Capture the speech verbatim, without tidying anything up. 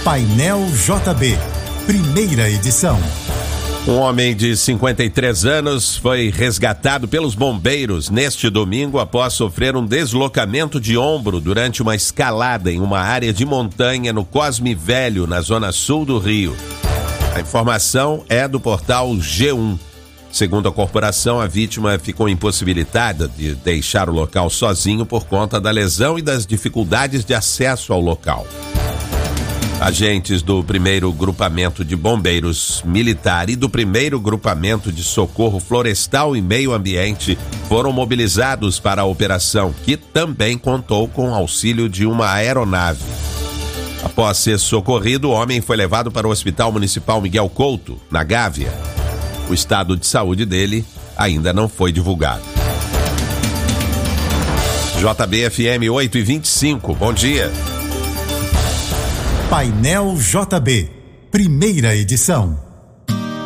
Painel J B, primeira edição. Um homem de cinquenta e três anos foi resgatado pelos bombeiros neste domingo após sofrer um deslocamento de ombro durante uma escalada em uma área de montanha no Cosme Velho, na zona sul do Rio. A informação é do portal G um. Segundo a corporação, a vítima ficou impossibilitada de deixar o local sozinho por conta da lesão e das dificuldades de acesso ao local. Agentes do primeiro grupamento de bombeiros militar e do primeiro grupamento de socorro florestal e meio ambiente foram mobilizados para a operação, que também contou com o auxílio de uma aeronave. Após ser socorrido, o homem foi levado para o Hospital Municipal Miguel Couto, na Gávea. O estado de saúde dele ainda não foi divulgado. J B F M oito e vinte e cinco, bom dia. Painel J B, primeira edição.